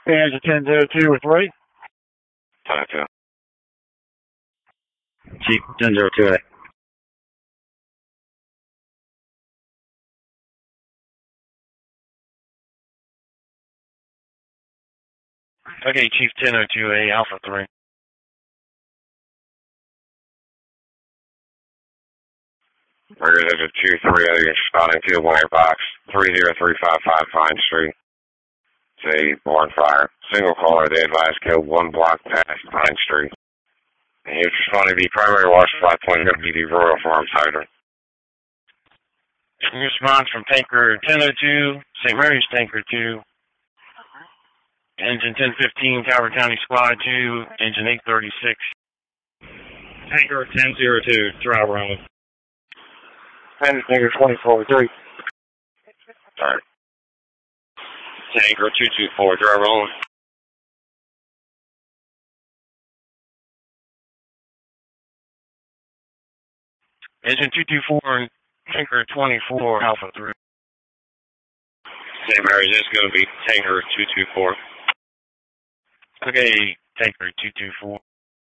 There's a 1002 with Ray. 1002. Chief 1002A. Okay, Chief 1002A, Alpha 3. Regular 2-3, you're spotting to the wire box, 30355 Vine Street. It's a barn fire. Single caller, they advise code 1 block past Vine Street. And you're responding to the primary water supply point of the Royal Farms hydrant. Response from tanker 1002, St. Mary's tanker 2, engine 1015, Calvert County Squad 2, engine 836. Tanker 1002, driver only. Tanker 24-3. Sorry. Tanker 224, driver only. Engine 224 and tanker 24, Alpha 3. St. Mary's is going to be tanker 224. Okay, tanker 224.